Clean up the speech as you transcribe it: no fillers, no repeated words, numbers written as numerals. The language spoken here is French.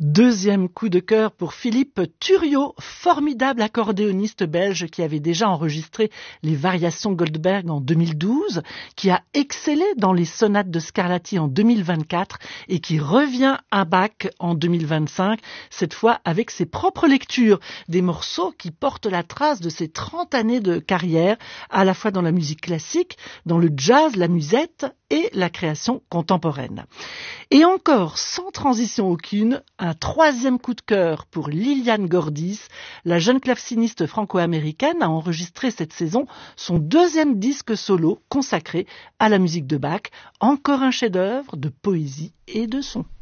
Deuxième coup de cœur pour Philippe Thuriot, formidable accordéoniste belge qui avait déjà enregistré les variations Goldberg en 2012, qui a excellé dans les sonates de Scarlatti en 2024 et qui revient à Bach en 2025, cette fois avec ses propres lectures, des morceaux qui portent la trace de ses 30 années de carrière, à la fois dans la musique classique, dans le jazz, la musette et la création contemporaine. Et encore, sans transition aucune, un troisième coup de cœur pour Liliane Gordis. La jeune claveciniste franco-américaine a enregistré cette saison son deuxième disque solo consacré à la musique de Bach. Encore un chef-d'œuvre de poésie et de son.